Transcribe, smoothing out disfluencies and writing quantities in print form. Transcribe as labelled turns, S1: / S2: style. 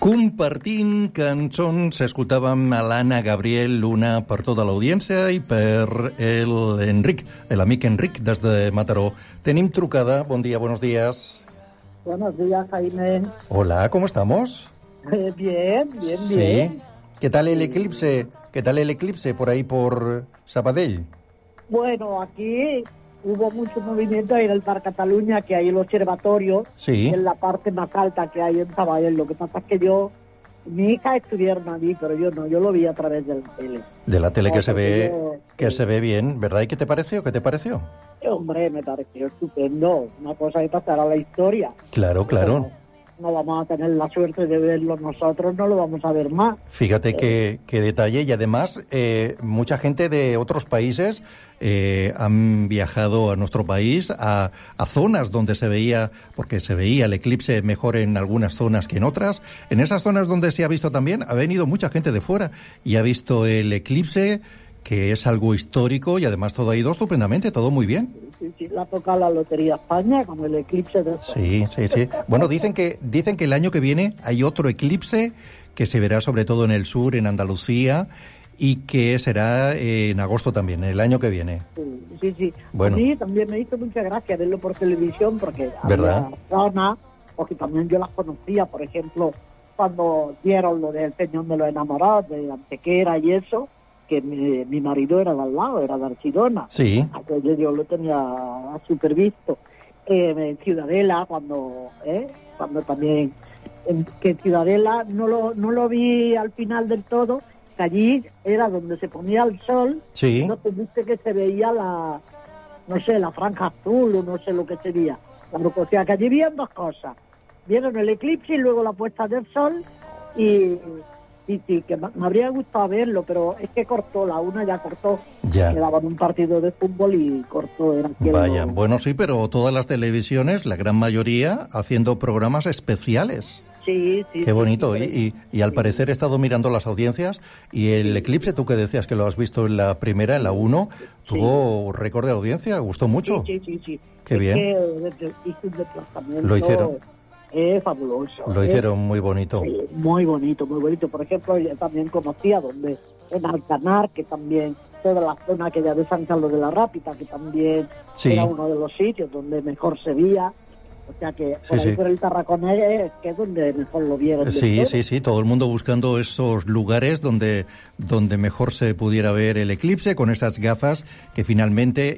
S1: Compartint cançons, escoltàvem a l'Anna Gabriel, una per tota l'audiència i per l'Enric, l'amic Enric, des de Mataró. Tenim trucada. Bon dia, buenos días.
S2: Buenos días, Jaime.
S1: Hola, ¿cómo estamos?
S2: Bien.
S1: Sí. ¿Qué tal el eclipse? ¿Qué tal el eclipse por ahí por Sabadell?
S2: Bueno, aquí hubo mucho movimiento en el Parc Cataluña, que hay el observatorio,
S1: Sí.
S2: en la parte más alta que hay en Sabadell. Lo que pasa es que mi hija estuvieron allí, pero yo no, yo lo vi a través del tele.
S1: De la tele que se
S2: Yo-
S1: se ve bien, ¿verdad? ¿Y qué te pareció? ¿Qué te pareció?
S2: Hombre, me pareció estupendo. Una cosa que pasará a la historia.
S1: Claro.
S2: No vamos a tener la suerte de verlo nosotros, no lo vamos a ver más.
S1: Fíjate qué detalle, y además mucha gente de otros países han viajado a nuestro país a zonas donde se veía, porque se veía el eclipse mejor en algunas zonas que en otras. En esas zonas donde se ha visto también, ha venido mucha gente de fuera y ha visto el eclipse, que es algo histórico, y además todo ha ido estupendamente, todo muy bien.
S2: Sí, la toca la Lotería España con el eclipse de sol.
S1: Sí. Bueno, dicen que el año que viene hay otro eclipse que se verá sobre todo en el sur, en Andalucía, y que será en agosto también, el año que viene.
S2: Sí.
S1: Bueno.
S2: A mí también me hizo mucha gracia verlo por televisión, porque
S1: ¿Verdad?
S2: había zonas, porque también yo las conocía, por ejemplo, cuando dieron lo del Peñón de los Enamorados, de Antequera y eso, que mi marido era de al lado, era de Archidona.
S1: Sí.
S2: Entonces yo lo tenía súper visto. En Ciudadela, cuando también, que en Ciudadela no lo vi al final del todo, que allí era donde se ponía el sol.
S1: Sí.
S2: No te viste que se veía la franja azul, o no sé lo que sería. O sea, que allí vieron dos cosas. Vieron el eclipse y luego la puesta del sol, y sí, que me habría gustado verlo, pero es que cortó, la una ya cortó.
S1: Ya.
S2: Quedaban un partido de fútbol y cortó.
S1: Vaya, bueno, sí, pero todas las televisiones, la gran mayoría, haciendo programas especiales.
S2: Sí.
S1: Qué bonito.
S2: Sí.
S1: Y al parecer he estado mirando las audiencias, y el eclipse, tú que decías que lo has visto en la primera, en la 1, tuvo récord de audiencia, gustó mucho.
S2: Sí.
S1: Qué bien.
S2: Que hizo un desplazamiento.
S1: Lo hicieron.
S2: Fabuloso.
S1: Lo hicieron muy bonito.
S2: Sí, muy bonito. Por ejemplo, yo también conocía en Alcanar, que también toda la zona aquella de San Carlos de la Rápida, que también
S1: Sí.
S2: era uno de los sitios donde mejor se veía. O sea que por ahí por el Tarraconés, que es donde mejor lo vieron.
S1: Sí, todo el mundo buscando esos lugares donde mejor se pudiera ver el eclipse, con esas gafas que finalmente